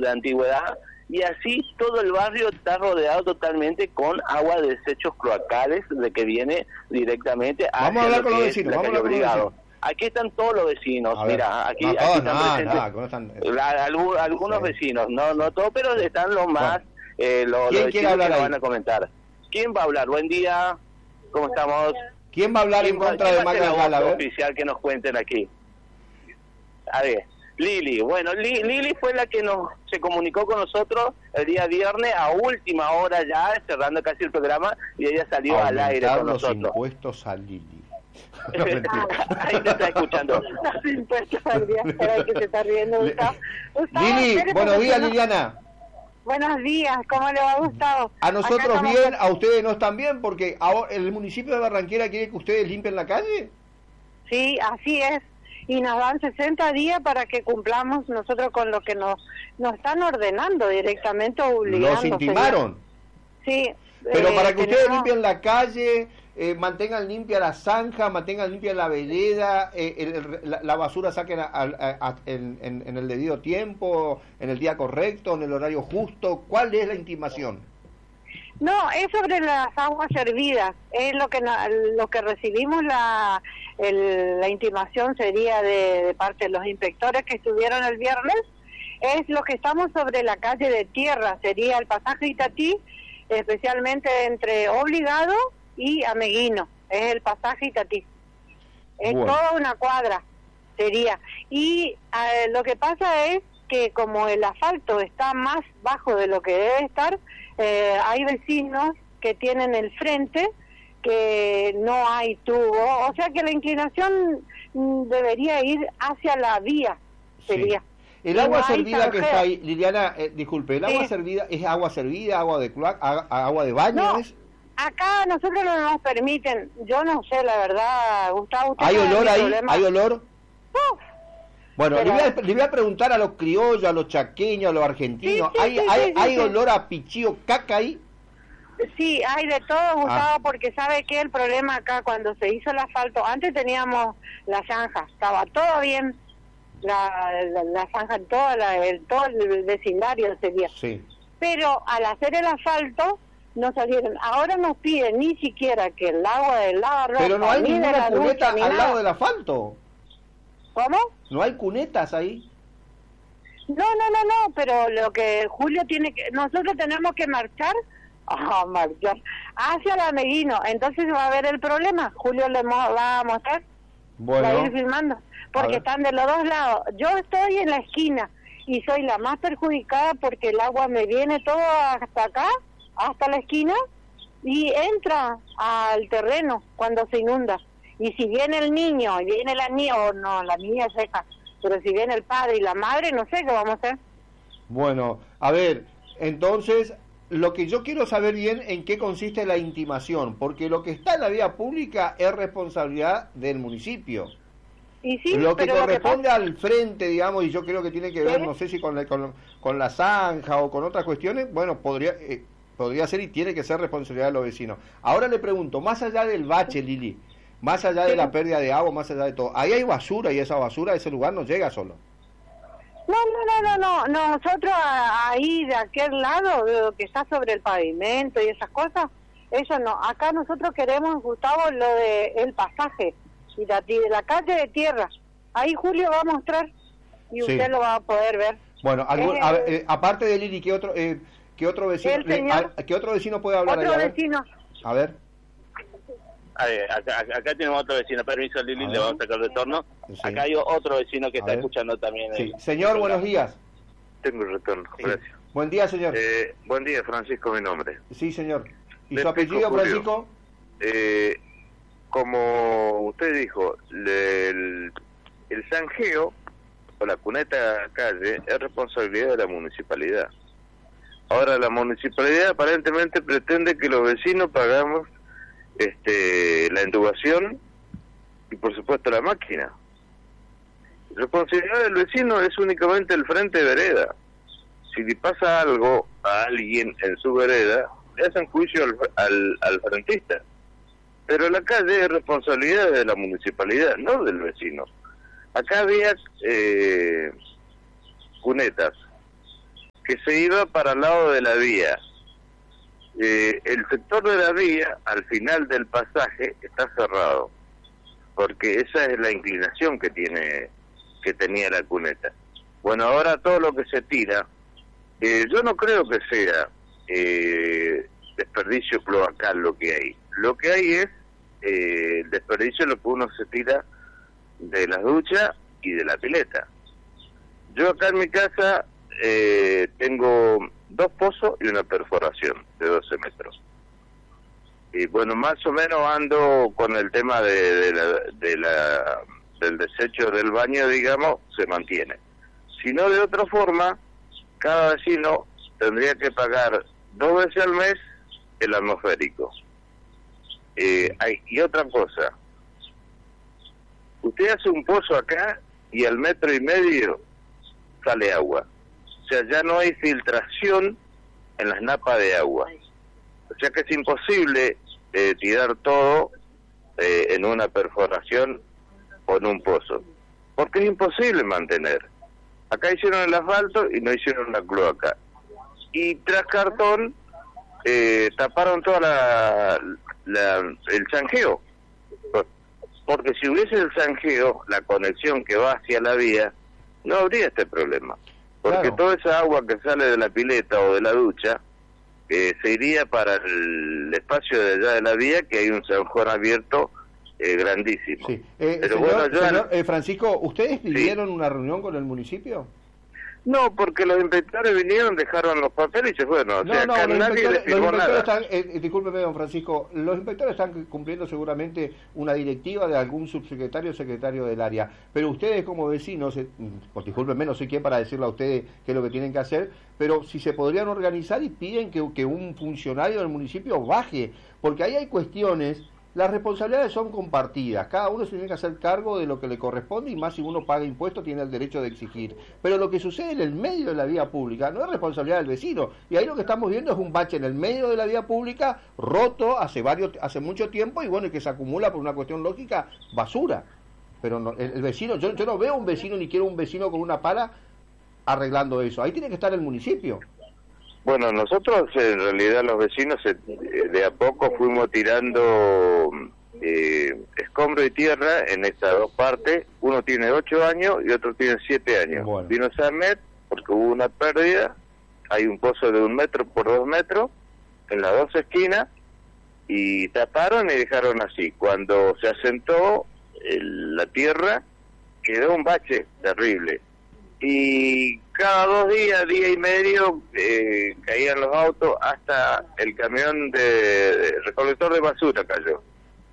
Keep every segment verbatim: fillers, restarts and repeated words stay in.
de antigüedad, y así todo el barrio está rodeado totalmente con agua de desechos cloacales de que viene directamente hacia vamos a hablar lo con que los es vecinos, la vamos a calle hablar con los Obligado. vecinos. Aquí están todos los vecinos, A ver, mira, aquí, no aquí todos, están nada, presentes nada, ¿cómo están? la- algu- algunos Sí. vecinos, no no todos, pero están los más, Bueno. eh, los, ¿Quién los quiere vecinos hablar que nos ahí? van a comentar. ¿Quién va a hablar? Buen día, ¿cómo estamos? ¿Quién va a hablar en ¿Quién va- contra quién de va a ser Magda la Gala? A voz ver. oficial que nos cuenten aquí? A ver, Lili. Bueno, Li- Lili fue la que nos se comunicó con nosotros el día viernes a última hora ya, cerrando casi el programa, y ella salió al aire Aumentar con los nosotros. impuestos a Lili. No, mentira. Ahí te está escuchando. Los impuestos al día, espera que se está riendo Le- Gustavo. Gustavo, Lili, espere, buenos porque días, no- Liliana. Buenos días, ¿cómo le va, Gustavo? A Acá nosotros estamos bien, con- a ustedes no están bien, porque ahora el municipio de Barranquera quiere que ustedes limpien la calle. Sí, así es. Y nos dan sesenta días para que cumplamos nosotros con lo que nos nos están ordenando directamente, obligando. Los intimaron. Sí. Pero eh, para que ustedes tenemos- limpien la calle, eh, mantengan limpia la zanja, mantengan limpia la vereda, eh, el- el- la, la basura saquen a- a- a- en, en- en el debido tiempo, en el día correcto, en el horario justo. ¿Cuál es la intimación? No, es sobre las aguas servidas. Es lo que na- lo que recibimos la el- la intimación sería de, de parte de los inspectores que estuvieron el viernes. Es lo que estamos sobre la calle de tierra, sería el pasaje Itatí, especialmente entre Obligado y Ameguino. Es el pasaje Itatí. Es Bueno. toda una cuadra, sería. Y eh, lo que pasa es que como el asfalto está más bajo de lo que debe estar, eh, hay vecinos que tienen el frente que no hay tubo, o sea que la inclinación mm, debería ir hacia la vía, sería. Sí. El Y agua no hay servida que zanjeo. está ahí, Liliana, eh, disculpe, ¿el agua Sí. servida es agua servida, agua de cloaca, a- agua de baño? No, es? acá nosotros no nos permiten, yo no sé la verdad, Gustavo. usted ¿Hay sabe olor mi ahí? problema. ¿Hay olor? Uf, Bueno, Pero- le, voy a, le voy a preguntar a los criollos, a los chaqueños, a los argentinos, Sí, sí, ¿hay, sí, hay, sí, sí, hay sí. olor a pichío caca ahí? Sí, hay de todo, Gustavo, Ah. porque sabe que el problema acá cuando se hizo el asfalto, antes teníamos la zanja, estaba todo bien, la, la, la zanja en toda la, el, todo el vecindario sería. Sí. Pero al hacer el asfalto no salieron. Ahora nos piden ni siquiera que el agua del lavarropa, Pero no hay ni de ninguna la ducha, cuneta ni al nada. lado del asfalto. ¿Cómo? ¿No hay cunetas ahí? No, no, no, no, pero lo que Julio tiene que... Nosotros tenemos que marchar, ah, marchar, hacia el Ameguino, entonces va a haber el problema. Julio le mo- va a mostrar, va a Bueno, ir filmando, A porque ver. están de los dos lados. Yo estoy en la esquina y soy la más perjudicada porque el agua me viene todo hasta acá, hasta la esquina, y entra al terreno cuando se inunda. Y si viene el niño, y viene la niña, o no, la niña es seca, pero si viene el padre y la madre, no sé qué vamos a hacer. bueno, a ver, entonces, lo que yo quiero saber bien en qué consiste la intimación, porque lo que está en la vía pública es responsabilidad del municipio. Y sí, lo que pero corresponde lo al frente, digamos, y yo creo que tiene que ver, Sí. no sé si con la, con, con la zanja o con otras cuestiones, bueno, podría eh, podría ser y tiene que ser responsabilidad de los vecinos. Ahora le pregunto, más allá del bache, Lili, más allá de Sí. la pérdida de agua, más allá de todo, ahí hay basura y esa basura a ese lugar no llega solo. No, no, no, no, no, nosotros a- ahí de aquel lado, de lo que está sobre el pavimento y esas cosas, eso no. Acá nosotros queremos, Gustavo, lo de el pasaje y la, de la calle de tierra. Ahí Julio va a mostrar y Sí. usted lo va a poder ver. Bueno, algún- Eh, a ver, eh, aparte de Lili, ¿qué otro, eh, qué otro vecino, El señor- eh, a- ¿qué otro vecino puede hablar Otro ahí? A ver. vecino. A ver. A ver, acá, acá- acá tenemos otro vecino, permiso Lili, A le ver. vamos a sacar el retorno. Sí. Acá hay otro vecino que A está ver. escuchando también. Sí. el- Señor, buenos días. Tengo el retorno, Sí. gracias. Buen día, señor. Eh, buen día, Francisco, mi nombre. Sí, señor. ¿Y le su apellido, explico, Julio. Francisco? Eh, como usted dijo, le- el, el zanjeo o la cuneta calle es responsabilidad de la municipalidad. Ahora, la municipalidad aparentemente pretende que los vecinos pagamos este, la intubación y, por supuesto, la máquina. La responsabilidad del vecino es únicamente el frente de vereda. Si le pasa algo a alguien en su vereda, le hacen juicio al, al, al frentista. Pero la calle es responsabilidad de la municipalidad, no del vecino. Acá había eh, cunetas que se iba para el lado de la vía. Eh, el sector de la vía, al final del pasaje, está cerrado, porque esa es la inclinación que tiene que tenía la cuneta. Bueno, ahora todo lo que se tira, eh, yo no creo que sea eh, desperdicio cloacal lo que hay. Lo que hay es eh, el desperdicio de lo que uno se tira de las duchas y de la pileta. Yo acá en mi casa eh, tengo dos pozos y una perforación de doce metros. Y bueno, más o menos ando con el tema de, de la, de la, del desecho del baño, digamos, se mantiene. Si no, de otra forma, cada vecino tendría que pagar dos veces al mes el atmosférico. Eh, hay, y otra cosa, usted hace un pozo acá y al metro y medio sale agua. O sea, ya no hay filtración en las napas de agua. O sea que es imposible eh, tirar todo eh, en una perforación o en un pozo. Porque es imposible mantener. Acá hicieron el asfalto y no hicieron la cloaca. Y tras cartón eh, taparon toda la, la el zanjeo. Porque si hubiese el zanjeo, la conexión que va hacia la vía, no habría este problema. Porque claro, toda esa agua que sale de la pileta o de la ducha eh, se iría para el espacio de allá de la vía, que hay un zanjón abierto eh, grandísimo. Sí. Eh, Pero señor, bueno, yo... señor eh, Francisco, ¿ustedes pidieron sí. una reunión con el municipio? No, porque los inspectores vinieron, dejaron los papeles y se fueron. O no, sea, no, acá los nadie inspectores, les firmó los inspectores nada. están, eh, discúlpeme, don Francisco, los inspectores están cumpliendo seguramente una directiva de algún subsecretario o secretario del área, pero ustedes como vecinos, eh, pues discúlpenme, no soy quien para decirle a ustedes qué es lo que tienen que hacer, pero si se podrían organizar y piden que, que un funcionario del municipio baje, porque ahí hay cuestiones. Las responsabilidades son compartidas, cada uno se tiene que hacer cargo de lo que le corresponde y más si uno paga impuestos tiene el derecho de exigir. Pero lo que sucede en el medio de la vía pública no es responsabilidad del vecino y ahí lo que estamos viendo es un bache en el medio de la vía pública roto hace varios hace mucho tiempo y bueno, y que se acumula por una cuestión lógica basura. Pero no, el, el vecino, yo, yo no veo un vecino ni quiero un vecino con una pala arreglando eso, ahí tiene que estar el municipio. Bueno, nosotros en realidad los vecinos eh, de a poco fuimos tirando eh, escombro y tierra en estas dos partes. Uno tiene ocho años y otro tiene siete años. Bueno. Vino Samet porque hubo una pérdida, hay un pozo de un metro por dos metros en las dos esquinas y taparon y dejaron así. Cuando se asentó el, la tierra quedó un bache terrible. Y cada dos días, día y medio, eh, caían los autos hasta el camión de, de recolector de basura cayó.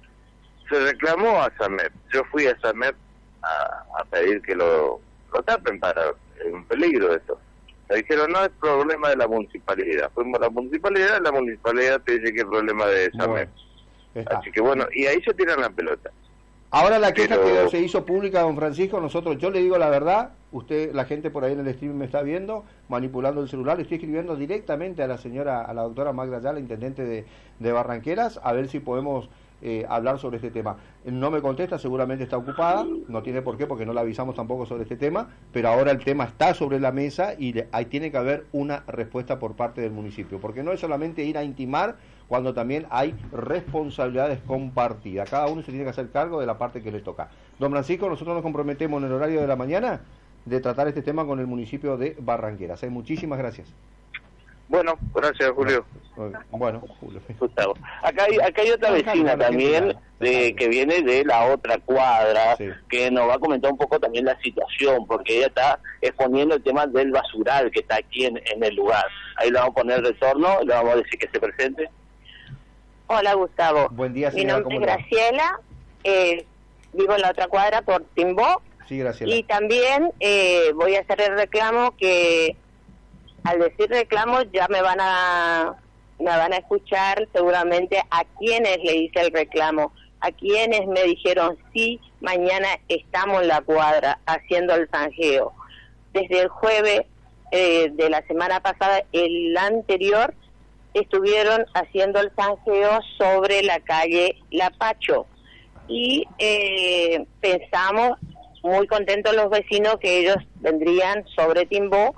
Se reclamó a Samet. Yo fui a Samet a, a pedir que lo, lo tapen para un peligro esto. Me dijeron, no es problema de la municipalidad. Fuimos a la municipalidad, la municipalidad te dice que es problema de Samet. Bueno, así que bueno, y ahí se tiran la pelota. Ahora la queja Pero... que se hizo pública, don Francisco, nosotros, yo le digo la verdad, usted, la gente por ahí en el stream me está viendo, manipulando el celular, le estoy escribiendo directamente a la señora, a la doctora Magda Ayala, intendente de, de Barranqueras, a ver si podemos eh, hablar sobre este tema. No me contesta, seguramente está ocupada, no tiene por qué, porque no la avisamos tampoco sobre este tema, pero ahora el tema está sobre la mesa y le, ahí tiene que haber una respuesta por parte del municipio, porque no es solamente ir a intimar, cuando también hay responsabilidades compartidas. Cada uno se tiene que hacer cargo de la parte que le toca. Don Francisco, nosotros nos comprometemos en el horario de la mañana de tratar este tema con el municipio de Barranqueras. ¿Eh? Muchísimas gracias. Bueno, gracias, Julio. Bueno, Julio. Gustavo. Acá hay, acá hay otra vecina también de, que viene de la otra cuadra, sí, que nos va a comentar un poco también la situación, porque ella está exponiendo el tema del basural que está aquí en, en el lugar. Ahí le vamos a poner el retorno, le vamos a decir que se presente. Hola, Gustavo. Buen día, señora. Mi nombre es Graciela, eh, vivo en la otra cuadra por Timbó. Sí, Graciela. Y también eh, voy a hacer el reclamo que, al decir reclamo, ya me van a me van a escuchar seguramente a quienes le hice el reclamo, a quienes me dijeron, sí, mañana estamos en la cuadra haciendo el zanjeo. Desde el jueves eh, de la semana pasada, el anterior, estuvieron haciendo el zanjeo sobre la calle Lapacho y eh, pensamos, muy contentos los vecinos, que ellos vendrían sobre Timbó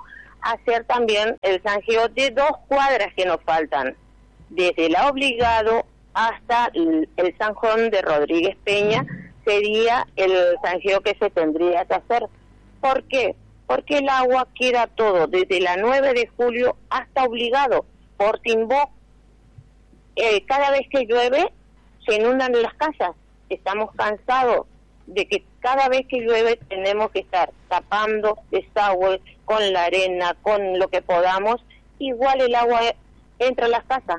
hacer también el zanjeo de dos cuadras que nos faltan, desde la Obligado hasta el, el zanjón de Rodríguez Peña, sería el zanjeo que se tendría que hacer. ¿Por qué? Porque el agua queda todo, desde la nueve de julio hasta Obligado, por Timbó. Eh, cada vez que llueve, se inundan las casas. Estamos cansados de que cada vez que llueve tenemos que estar tapando desagüe con la arena, con lo que podamos, igual el agua entra a las casas.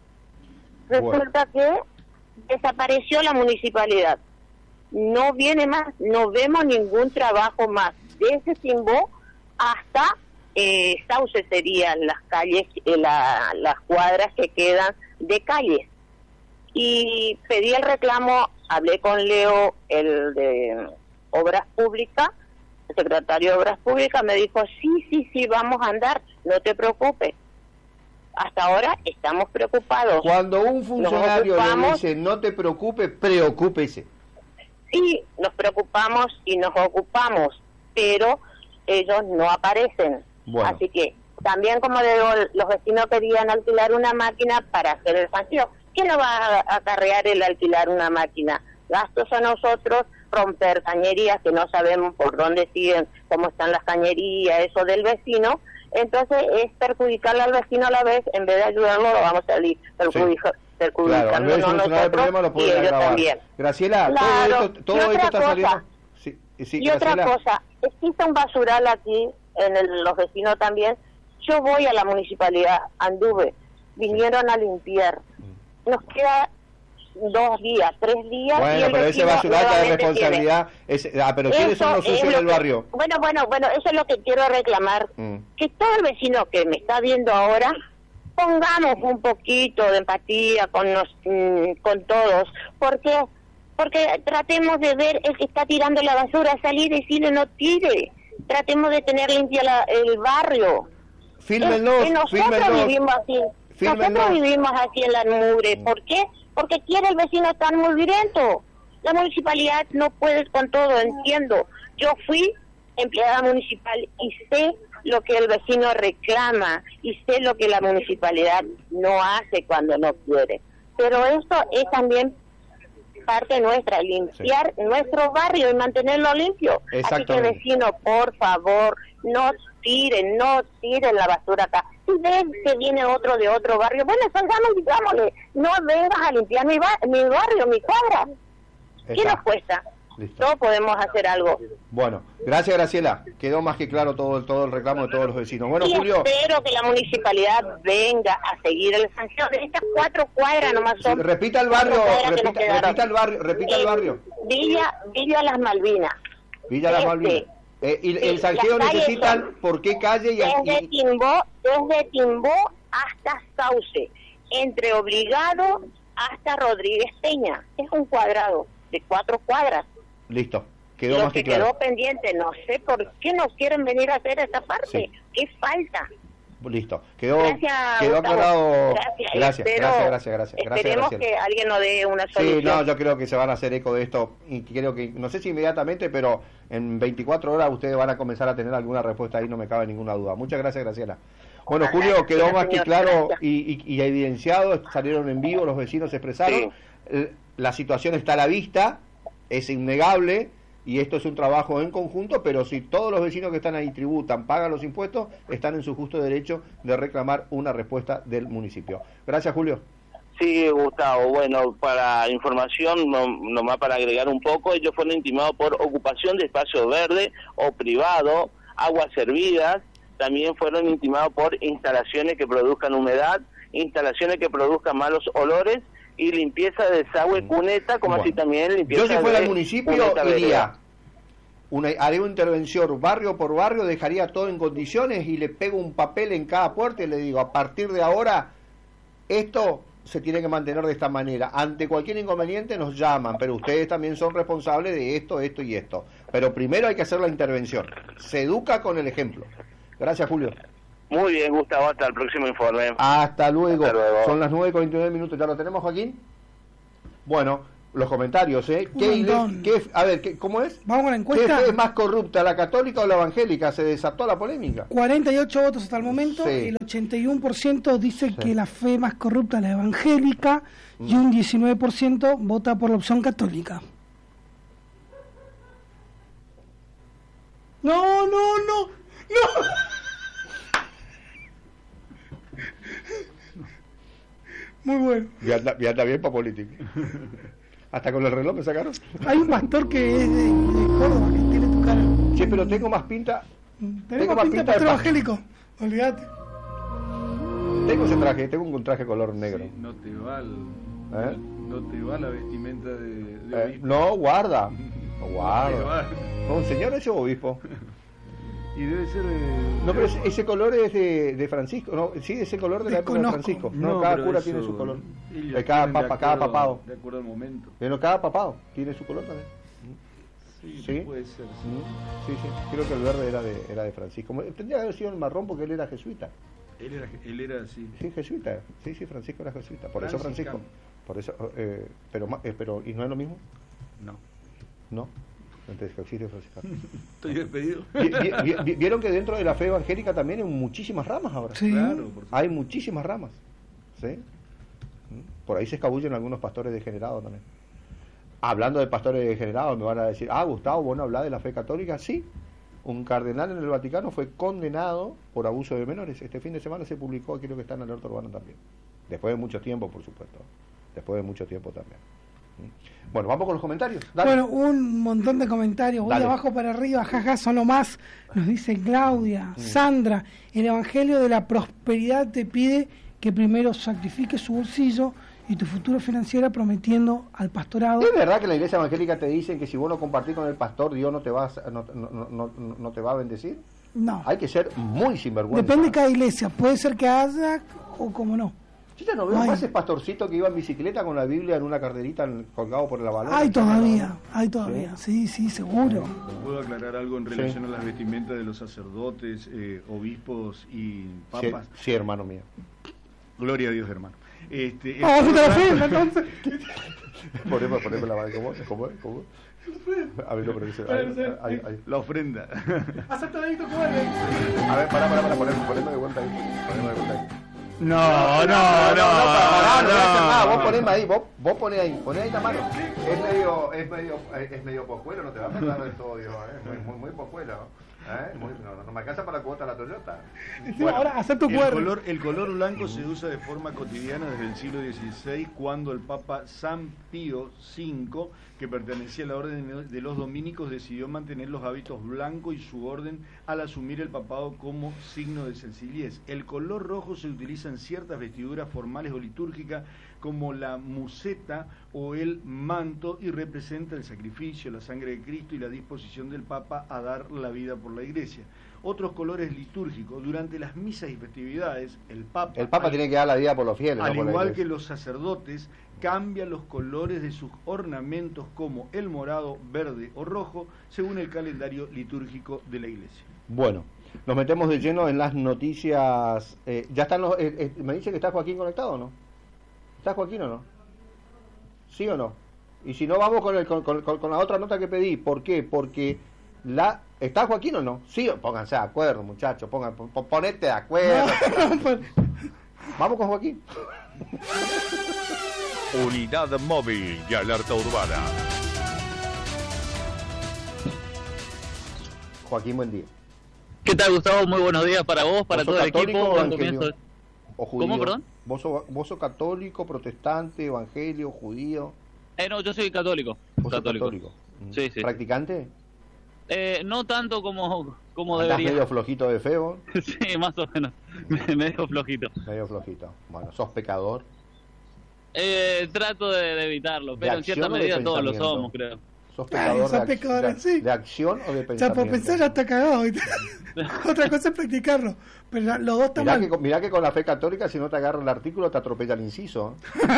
Resulta que desapareció la municipalidad, no viene más, no vemos ningún trabajo más, desde Timbó hasta eh, Sauce serían las calles, eh, la, las cuadras que quedan de calles. Y pedí el reclamo, hablé con Leo, el de Obras Públicas, el secretario de Obras Públicas, me dijo, sí, sí, sí, vamos a andar, no te preocupes. Hasta ahora estamos preocupados. Cuando un funcionario le dice, no te preocupes, preocúpese. Sí, nos preocupamos y nos ocupamos, pero ellos no aparecen. Bueno. Así que, también como digo, los vecinos querían alquilar una máquina para hacer el zanjeo. ¿Qué nos va a acarrear el alquilar una máquina? Gastos a nosotros, romper cañerías que no sabemos por dónde siguen, cómo están las cañerías, eso del vecino. Entonces es perjudicarle al vecino a la vez, en vez de ayudarlo lo vamos a salir perjudica, sí. perjudicando claro, nosotros el problema, lo y ellos grabar. También. Graciela, claro. todo esto, todo esto está cosa, saliendo... Sí, sí, y Graciela. otra cosa, existe un basural aquí, en el, los vecinos también. Yo voy a la municipalidad, anduve, vinieron a limpiar. Nos queda dos días, tres días. Bueno, y el pero ese basural de responsabilidad. Es, ah, pero ¿quiénes son los sucios del barrio? Que, bueno, bueno, bueno, eso es lo que quiero reclamar. Mm. Que todo el vecino que me está viendo ahora, pongamos un poquito de empatía con, nos, mm, con todos. Porque porque tratemos de ver el que está tirando la basura, salir y decirle no tire. Tratemos de tener limpia la, el barrio. Fílmenlos, nosotros fílmenlos. vivimos así. Fílmenlos. Nosotros vivimos aquí en la mugre. ¿Por qué? Porque quiere el vecino estar mugriento. La municipalidad no puede con todo, entiendo. Yo fui empleada municipal y sé lo que el vecino reclama y sé lo que la municipalidad no hace cuando no quiere. Pero esto es también parte nuestra, limpiar sí. nuestro barrio y mantenerlo limpio. Así que vecino, por favor, no tiren, no tiren la basura acá. Si ves que viene otro de otro barrio, bueno, salgamos y digámosle, no vengas a limpiar mi, ba mi barrio, mi cuadra. Exacto. ¿Qué nos cuesta? Listo. Todos podemos hacer algo. Bueno, gracias Graciela. Quedó más que claro todo, todo el reclamo de todos los vecinos. Bueno, y Julio. espero que la municipalidad venga a seguir el sanción de estas cuatro cuadras nomás son. Sí, repita el barrio, repita, repita el barrio, repita eh, el barrio. Villa, Villa Las Malvinas. Villa Las este, Malvinas. Eh, y sí, el sanjeo necesitan son, por qué calle y desde y... Timbó, desde Timbó hasta Sauce, entre Obligado hasta Rodríguez Peña. Es un cuadrado de cuatro cuadras. Listo, quedó Lo más que, que claro. quedó pendiente, no sé por qué no quieren venir a hacer esa parte. Sí. ¿Qué falta? Listo, quedó, gracias, quedó aclarado. Gracias, gracias, espero, gracias, gracias, gracias. Esperemos gracias, que alguien nos dé una solución. Sí, no, yo creo que se van a hacer eco de esto y creo que, no sé si inmediatamente, pero en veinticuatro horas ustedes van a comenzar a tener alguna respuesta ahí, no me cabe ninguna duda. Muchas gracias, Graciela. Bueno, Julio, gracias, quedó más señor, que claro y, y, y evidenciado, salieron en vivo, los vecinos se expresaron, sí. La situación está a la vista, es innegable. Y esto es un trabajo en conjunto, pero si todos los vecinos que están ahí tributan, pagan los impuestos, están en su justo derecho de reclamar una respuesta del municipio. Gracias, Julio. Sí, Gustavo. Bueno, para información, no, nomás para agregar un poco, ellos fueron intimados por ocupación de espacio verde o privado, aguas servidas, también fueron intimados por instalaciones que produzcan humedad, instalaciones que produzcan malos olores, y limpieza de desagüe, cuneta, como bueno, así también limpieza de... Yo si fuera al municipio iría, una, haré una intervención barrio por barrio, dejaría todo en condiciones y le pego un papel en cada puerta y le digo, a partir de ahora, esto se tiene que mantener de esta manera. Ante cualquier inconveniente nos llaman, pero ustedes también son responsables de esto, esto y esto. Pero primero hay que hacer la intervención. Se educa con el ejemplo. Gracias, Julio. Muy bien, Gustavo, hasta el próximo informe. Hasta luego. Hasta luego. Son las nueve con veintinueve minutos. ¿Ya lo tenemos, Joaquín? Bueno, Los comentarios, ¿eh? Un ¿Qué, montón. qué, a ver, ¿qué, ¿cómo es? Vamos con la ¿Qué encuesta. fe es más corrupta, la católica o la evangélica? Se desató la polémica. cuarenta y ocho votos hasta el momento. Sí. El ochenta y uno por ciento dice Sí. que la fe más corrupta es la evangélica y un diecinueve por ciento vota por la opción católica. No, no, no, no. Muy bueno. Y anda, y anda bien para política. Hasta con el reloj me sacaron. Hay un pastor que es de, de Córdoba que tiene tu cara. Che, pero tengo más pinta. Tenemos Tengo más pinta de pinta de pastor pa- evangélico. Olvídate. Tengo ese traje, tengo un traje color negro. Sí, no te va el- ¿Eh? no te va la vestimenta de, de Eh, obispo. no, guarda. No te Guarda. va. No, un señor ese obispo. Y debe ser eh, No, pero ese, ese color es de, de Francisco. No, sí, ese color de la época de Desconozco. Francisco. No, cada pero cura eso, tiene su color. ellos De cada tienen de papa, cada acuerdo- papado. De acuerdo al momento. Pero cada papado tiene su color también. Sí, Sí. puede ser. sí. Mm, Sí, sí. Creo que el verde era de, era de Francisco. Tendría que haber sido el marrón porque él era jesuita. Él era, él era así. Sí, jesuita. Sí, sí, Francisco era jesuita. Por eso Francisco. Franciscano. Por eso, eh, pero, ma- eh, pero, ¿y no es lo mismo? No. No. Entonces, que existe franciscano. Estoy despedido. Vi- vi- vi- Vieron que dentro de la fe evangélica también hay muchísimas ramas ahora. Sí. Claro, por supuesto. Hay muchísimas ramas. ¿Sí? ¿Mm? Por ahí se escabullen algunos pastores degenerados también. Hablando de pastores degenerados, me van a decir, ah, Gustavo, ¿vos no hablás de la fe católica? Sí. Un cardenal en el Vaticano fue condenado por abuso de menores. Este fin de semana se publicó, creo que está en Alerta Urbana también. Después de mucho tiempo, por supuesto. Después de mucho tiempo también. ¿Mm? Bueno, vamos con los comentarios. Dale. Bueno, un montón de comentarios. Voy Dale. de abajo para arriba, jaja, son lo más. Nos dice Claudia, Mm. Sandra, el Evangelio de la Prosperidad te pide que primero sacrifiques su bolsillo y tu futuro financiera prometiendo al pastorado. ¿Es verdad que en la iglesia evangélica te dicen que si vos no compartís con el pastor, Dios no te va a, no, no, no, no- no te va a bendecir? No, Hay que ser muy sinvergüenza. depende de cada iglesia. Puede ser que haya o como no. Yo ya no veo Ay. más ese pastorcito que iba en bicicleta con la Biblia en una carterita en- colgado por la balona. Hay todavía, hay todavía. Sí, sí, seguro. ¿Puedo aclarar algo en Sí. relación a las vestimentas de los sacerdotes, eh, obispos y Sí, papas? sí, hermano mío. Gloria a Dios, hermano. Este, el Ah, color ¿te la blanco- fe, entonces? Poneme, poneme la mano. ¿Cómo es? ¿Cómo es? ¿Cómo es? A ver, no, pero dice. Ahí, ahí, ahí. La ofrenda. Acepta dedito que vale. A ver, pará, pará, pará, poneme, poneme de vuelta ahí. Poneme de vuelta ahí. No, no, no, pará, no voy a hacer nada. Vos no. poneme ahí, vos, vos poné ahí, poné ahí la mano. Es medio, es medio, es medio pojuelo, no te va a matar del todo, Dios, eh. Muy, muy, muy pojuelo. ¿Eh? Muy, no, no, no me alcanza para la cuota de la Toyota. Encima, ahora acepta tu El cuerpo. color, el color blanco se usa de forma cotidiana desde el siglo dieciséis, cuando el Papa San Pío quinto, que pertenecía a la orden de los dominicos, decidió mantener los hábitos blancos y su orden al asumir el papado como signo de sencillez. El color rojo se utiliza en ciertas vestiduras formales o litúrgicas, como la museta o el manto, y representa el sacrificio, la sangre de Cristo y la disposición del Papa a dar la vida por la Iglesia. Otros colores litúrgicos: durante las misas y festividades, el Papa, El Papa al, tiene que dar la vida por los fieles. al no por la igual iglesia. que los sacerdotes, cambia los colores de sus ornamentos, como el morado, verde o rojo, según el calendario litúrgico de la Iglesia. Bueno, nos metemos de lleno en las noticias. Eh, ya están los. eh, eh, me dice que está Joaquín conectado, ¿o no? ¿Está Joaquín o no? ¿Sí o no? Y si no, vamos con, el, con, con- con la otra nota que pedí. ¿Por qué? Porque la. ¿Está Joaquín o no? Sí, pónganse de acuerdo, muchachos. Pongan, pon- ponete de acuerdo. Vamos con Joaquín. Unidad móvil y alerta urbana. Joaquín, buen día. ¿Qué tal, Gustavo? Muy buenos días para vos, para ¿Vos todo sos el católico equipo. o Buen evangelio? comienzo. ¿O judío? ¿Cómo, perdón? ¿Vos sos, vos sos católico, protestante, evangelio, judío? Eh, no, yo soy católico. ¿Vos sos Católico. católico? Mm. Sí, sí. ¿Practicante? Eh, no tanto como, como ¿Andás debería. medio flojito de feo? Sí, más o menos. Medio flojito. Medio flojito. Bueno, ¿sos pecador? Eh, trato de, de evitarlo, pero en acción cierta o de medida todos lo pensamiento? somos, creo. ¿Sos Ay, pecador, sos de, ac- pecador de- en sí. de acción o de Ya pensamiento? por pensar ya está cagado. ¿viste? Otra cosa es practicarlo. Pero la- los dos están Mirá mal. que, con- mirá que con la fe católica, si no te agarra el artículo, te atropella el inciso.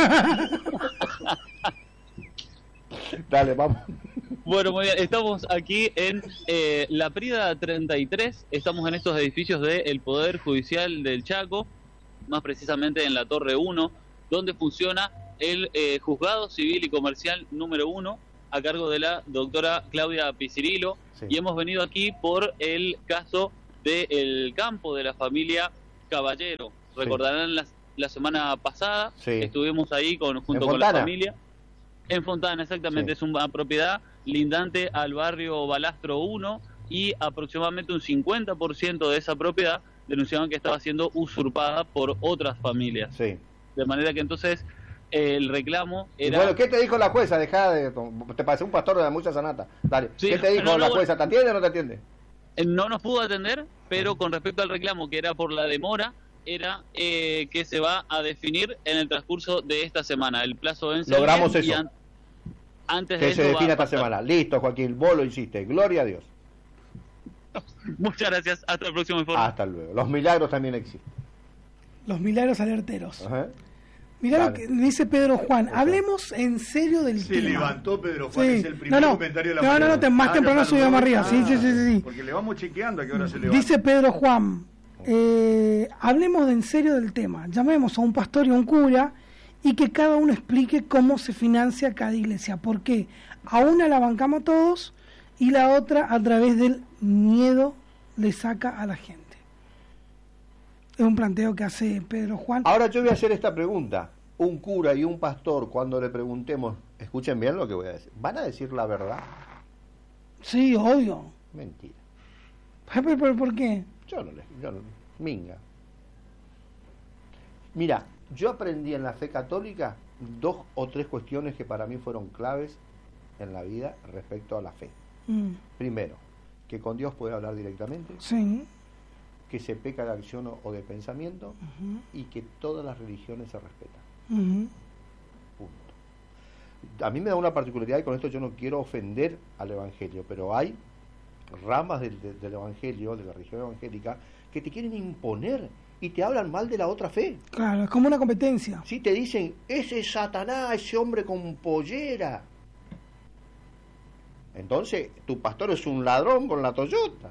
Dale, vamos. Bueno, muy bien. Estamos aquí en eh, La Prida treinta y tres. Estamos en estos edificios del Poder Judicial del Chaco, más precisamente en la Torre uno, donde funciona el eh, Juzgado Civil y Comercial número uno, a cargo de la doctora Claudia Piscirillo, sí. Y hemos venido aquí por el caso del campo de la familia Caballero. Recordarán sí. la, la semana pasada, sí. Estuvimos ahí con, junto con la familia. En Fontana, exactamente, sí. Es una propiedad lindante al barrio Balastro uno y aproximadamente un cincuenta por ciento de esa propiedad denunciaban que estaba siendo usurpada por otras familias. Sí. De manera que entonces eh, el reclamo era... Y bueno, ¿qué te dijo la jueza? Dejá de... Te parece un pastor de la mucha sanata. Dale. Sí, ¿qué te dijo no, no, la jueza? ¿Te atiende o no te atiende? No nos pudo atender, pero con respecto al reclamo, que era por la demora, era eh, que se va a definir en el transcurso de esta semana. El plazo vence. Logramos eso. An antes que de se defina esta semana. Listo, Joaquín, vos lo hiciste. Gloria a Dios. Muchas gracias. Hasta el próximo informe. Hasta luego. Los milagros también existen. Los milagros alerteros. Ajá. Mirá lo que dice Pedro Juan. Hablemos en serio del se tema. Se levantó Pedro Juan, sí. es el primer no, no. comentario de la No, mañana. no, no, más ah, temprano subimos más arriba. Ah, sí, sí, sí, sí. Porque le vamos chequeando a qué hora se levanta. Dice Pedro Juan, eh, hablemos de en serio del tema. Llamemos a un pastor y a un cura y que cada uno explique cómo se financia cada iglesia. ¿Por qué? A una la bancamos todos y la otra a través del miedo le saca a la gente. Es un planteo que hace Pedro Juan. Ahora yo voy a hacer esta pregunta. Un cura y un pastor, cuando le preguntemos, escuchen bien lo que voy a decir, ¿van a decir la verdad? Sí, obvio. Mentira. ¿Pero, pero por qué? Yo no le... Yo no, minga. Mira, yo aprendí en la fe católica dos o tres cuestiones que para mí fueron claves en la vida respecto a la fe. Mm. Primero, que con Dios puede hablar directamente. Sí. Que se peca de acción o de pensamiento. Uh-huh. Y que todas las religiones se respetan. Uh-huh. Punto. A mí me da una particularidad y con esto yo no quiero ofender al Evangelio, pero hay ramas del, del, del Evangelio, de la religión evangélica, que te quieren imponer y te hablan mal de la otra fe. Claro, es como una competencia. Sí, te dicen, ese es Satanás, ese hombre con pollera. Entonces, tu pastor es un ladrón con la Toyota.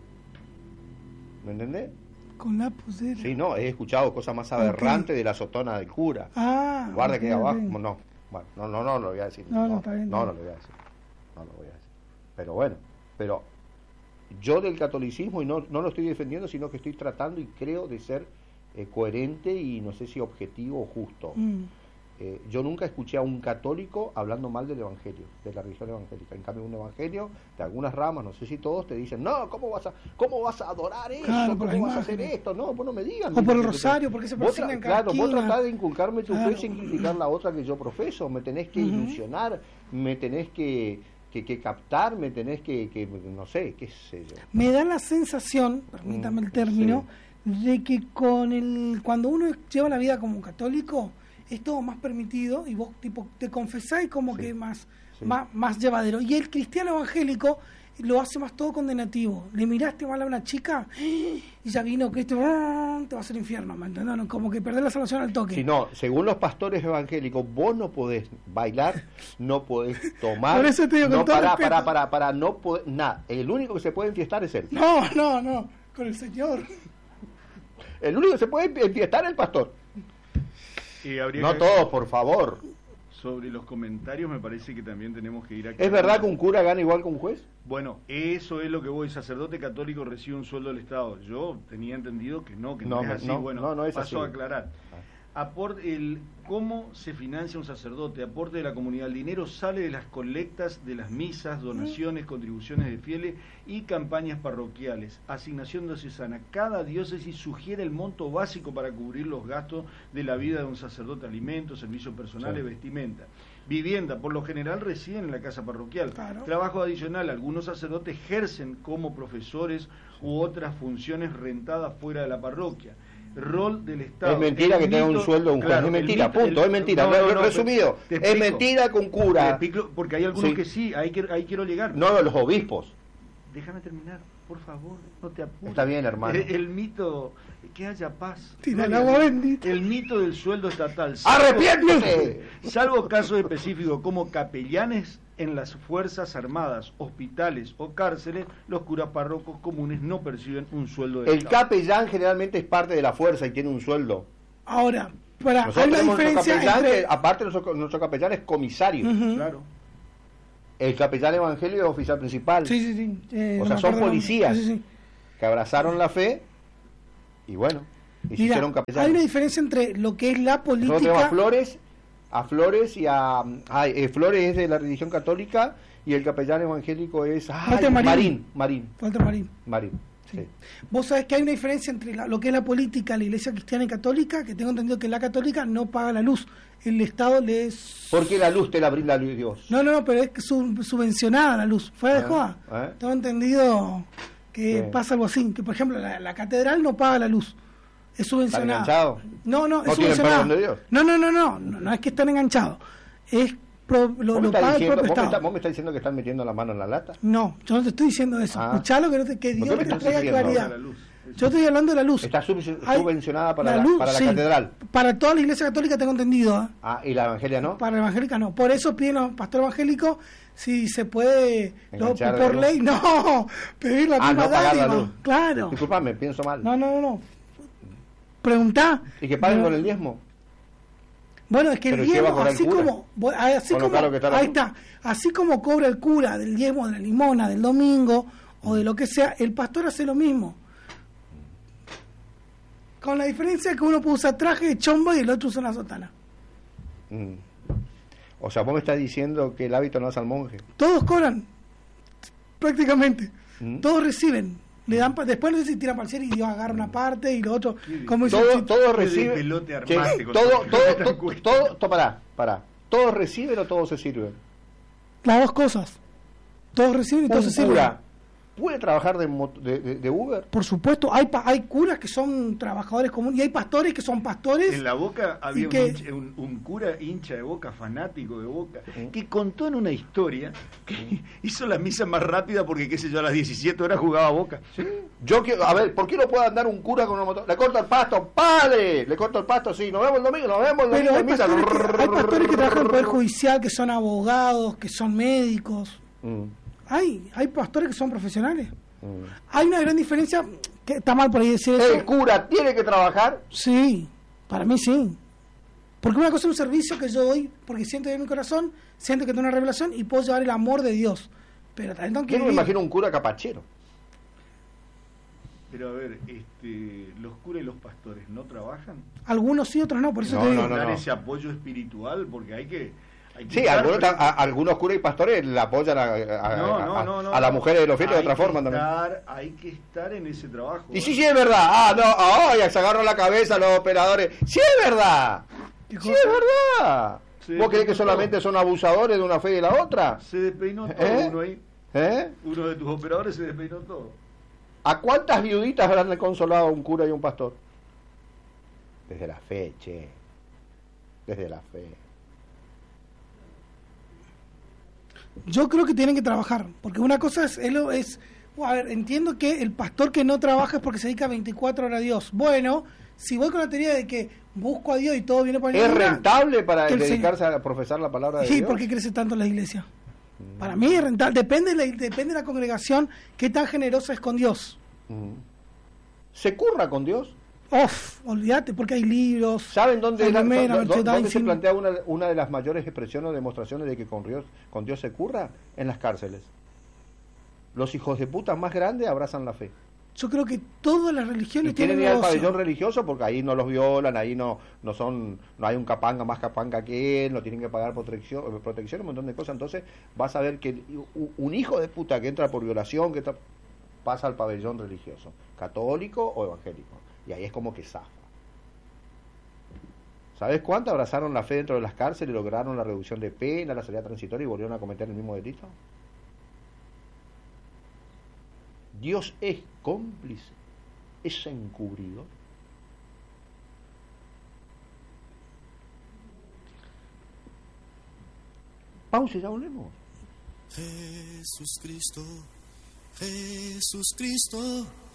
¿Me entendés? Con la pollera. Sí, no, he escuchado cosas más aberrantes okay. de la sotona del cura. Ah, guarda okay, que abajo, okay. no, bueno, no, no, no, no lo voy a decir. No, no, no, está bien, no, no lo voy a decir. No lo voy a decir. Pero bueno, pero yo del catolicismo, y no, no lo estoy defendiendo, sino que estoy tratando y creo de ser eh, coherente y no sé si objetivo o justo. Mm. Eh, yo nunca escuché a un católico hablando mal del evangelio, de la religión evangélica. En cambio, un evangelio de algunas ramas, no sé si todos, te dicen, no, ¿cómo vas a cómo vas a adorar eso? Claro, ¿Cómo vas imagen. a hacer esto? No, vos no me digas. O por el rosario, porque se persiguen cada Claro, vos tratás de inculcarme tu claro. fe sin criticar la otra que yo profeso. Me tenés que uh-huh. ilusionar, me tenés que, que, que captar, me tenés que, que, no sé, qué sé yo. Me da la sensación, permítame el término, sí. de que con el cuando uno lleva la vida como católico, es todo más permitido y vos tipo te confesás como sí, que más, sí. más más llevadero. Y el cristiano evangélico lo hace más todo condenativo. Le miraste mal a una chica y ya vino Cristo, te va a hacer infierno, ¿me entendés? No, como que perdés la salvación al toque. Si no, según los pastores evangélicos, vos no podés bailar, no podés tomar, por eso te digo, no, con todo para, respeto. para, para, para, no poder, nada. El único que se puede enfiestar es él. No, no, no, con el Señor. El único que se puede enfiestar es el pastor. Y habría no que... todos, por favor. Sobre los comentarios me parece que también tenemos que ir aquí. ¿Es verdad que un cura gana igual que un juez? Bueno, eso es lo que voy. Sacerdote católico recibe un sueldo del Estado. Yo tenía entendido que no, que no, no es así. No, bueno, no, no es paso así. a aclarar. Aporte, el, ¿Cómo se financia un sacerdote? Aporte de la comunidad. El dinero sale de las colectas, de las misas, donaciones, contribuciones de fieles y campañas parroquiales. Asignación diocesana. Cada diócesis sugiere el monto básico para cubrir los gastos de la vida de un sacerdote: alimentos, servicios personales, sí. vestimenta. Vivienda, por lo general residen en la casa parroquial. Claro. Trabajo adicional, algunos sacerdotes ejercen como profesores u otras funciones rentadas fuera de la parroquia. Rol del Estado. Es mentira que tenga un sueldo un juez, claro, es mentira, mito, punto, el, es mentira. No, no, no, resumido, es mentira que un cura. Explico, porque hay algunos sí. que sí, ahí quiero, ahí quiero llegar. No, los obispos. Déjame terminar, por favor, no te apures. Está bien, hermano. El, el mito, que haya paz. Tira el agua bendita. El mito del sueldo estatal. ¡Arrepiéntete! Salvo casos específicos como capellanes en las Fuerzas Armadas, hospitales o cárceles, los curas párrocos comunes no perciben un sueldo de El Estado. capellán generalmente es parte de la fuerza y tiene un sueldo. Ahora, para, Nosotros hay una tenemos nuestro diferencia capellán, entre... que, aparte nuestro, nuestro capellán es comisario. Uh-huh. Claro. El capellán evangelio es oficial principal. Sí, sí, sí. Eh, o no sea, me son acuerdo el policías nombre. Sí, sí, sí. que abrazaron la fe y bueno, y se Mira, hicieron capellanes. hay una diferencia entre lo que es la Nosotros tenemos a política... Flores, a Flores y a... ay, eh, Flores es de la religión católica y el capellán evangélico es... ay, Walter Marín. Marín. Marín. Walter Marín. Marín. Sí. Sí. Vos sabés que hay una diferencia entre la- lo que es la política, la iglesia cristiana y católica, que tengo entendido que la católica no paga la luz. El Estado le es... Porque la luz te la brinda Dios. No, no, no, pero es que sub- subvencionada la luz. Fuera de Ah, joda. ah. Tengo entendido que Sí. pasa algo así. Que, por ejemplo, la, la catedral no paga la luz. Es subvencionada. enganchados? No, no, ¿No es tienen subvencionada. perdón de Dios? No, no, no, no, no, no es que están enganchados. Es pro- lo, ¿Vos, me lo estás paga el diciendo, propio vos, me Estado. estás, vos me estás diciendo que están metiendo la mano en la lata? No, yo no te estoy diciendo eso. Ah. Escuchalo, que, no te, que ¿Por Dios qué me te estás traiga diciendo? claridad. La luz. Yo estoy hablando de la luz. Está sub- Hay- subvencionada para la, luz, para la sí. catedral. Para toda la iglesia católica tengo entendido. ¿eh? Ah, ¿y la evangelia no? Para la evangélica no. Por eso piden los pastores evangélicos si se puede, no, Enganchar por de luz. ley, no, pedir la Ah, misma no pagar la dádiva. luz. Claro. Disculpame, pienso mal. No, no, no, no. Preguntá. ¿Y que paguen No. con el diezmo? Bueno, es que Pero el ¿y qué va a diezmo, cobrar el así cura? como, bo- así Con lo como, caro que está la ahí luz. está, así como cobra el cura del diezmo de la limona, del domingo, o de lo que sea, el pastor hace lo mismo. Con la diferencia que uno usa traje de chombo y el otro usa una sotana. Mm. O sea, vos me estás diciendo que el hábito no hace al monje. Todos cobran, prácticamente. Mm. Todos reciben. Le dan pa- después no sé si tiran para el cielo y Dios agarra una parte y lo otro. Como dice el Todo, chiste. todo de recibe. pelote Che, armate con todo, todo lo que todo, te todo, cuesta. todo, to- pará, pará. ¿Todos reciben o todos se sirven? Las dos cosas. Todos reciben y todos Un se sirven. cura puede trabajar de, mot- de, de- de Uber. Por supuesto, hay pa- hay curas que son trabajadores comunes y hay pastores que son pastores. En la Boca había un, que- hincha- un, un cura hincha de Boca, fanático de Boca, ¿Mm? que contó en una historia que hizo la misa más rápida porque, qué sé yo, a las diecisiete horas jugaba Boca. Yo quiero, a ver, ¿por qué no puede andar un cura con una moto? Le corto el pasto, ¡pale! Le corto el pasto, sí, nos vemos el domingo, nos vemos el domingo. Pero hay en misa. pastores, que, hay pastores que trabajan en el Poder Judicial, que son abogados, que son médicos. Mm, Hay, hay pastores que son profesionales. mm. Hay una gran diferencia, que está mal por ahí decir eso. ¿El cura tiene que trabajar? Sí, para mí sí. Porque una cosa es un servicio que yo doy porque siento en mi corazón, siento que tengo una revelación y puedo llevar el amor de Dios. Pero también tengo que Yo no me vivir. imagino un cura capachero. Pero a ver, este, los curas y los pastores no trabajan. Algunos sí, otros no, por eso No, te digo. no, no, Dar no. ese apoyo espiritual porque hay que... hay que Sí, estar algunos, pre- a- algunos curas y pastores le apoyan a, a- No, a- no, a- no, no, a las no. mujeres de los fieles de Hay otra que forma también. estar- Hay que estar en ese trabajo. Y ¿eh? sí, sí es verdad. Ah, no, ay, se agarran la cabeza los operadores. Sí es verdad. ¿Qué Sí cosa? es verdad. Sí, ¿Vos creés que todo. solamente son abusadores de una fe y de la otra? Se despeinó todo ¿Eh? uno ahí. ¿Eh? Uno de tus operadores se despeinó todo. ¿A cuántas viuditas habrán consolado un cura y un pastor? Desde la fe, che. Desde la fe. Yo creo que tienen que trabajar, porque una cosa es, es, lo- es a ver, entiendo que el pastor que no trabaja es porque se dedica veinticuatro horas a Dios. Bueno, si voy con la teoría de que busco a Dios y todo viene por ¿Es añadidura, rentable para que el dedicarse a profesar la palabra de Sí, Dios? ¿por qué crece tanto la iglesia? Para mí es rentable, depende de, la, depende de la congregación, qué tan generosa es con Dios. Mm. ¿Se curra con Dios? Uf, olvídate, porque hay libros. ¿Saben dónde, San la- Romero, dó- dó- Jedi, dónde se sí. plantea una, una de las mayores expresiones o demostraciones de que con Dios, con Dios se curra? En las cárceles. Los hijos de puta más grandes abrazan la fe. Yo creo que todas las Y religiones quieren tienen ir al negocio. pabellón religioso porque ahí no los violan, ahí no no son no hay un capanga más capanga que él, no tienen que pagar protección, protección un montón de cosas. Entonces vas a ver que u- un hijo de puta que entra por violación, que está- pasa al pabellón religioso, católico o evangélico. Y ahí es como que zafa. ¿Sabes cuánto abrazaron la fe dentro de las cárceles y lograron la reducción de pena, la salida transitoria y volvieron a cometer el mismo delito? Dios es cómplice, es encubridor. Pausa y ya volvemos. Jesús Cristo, Jesús Cristo,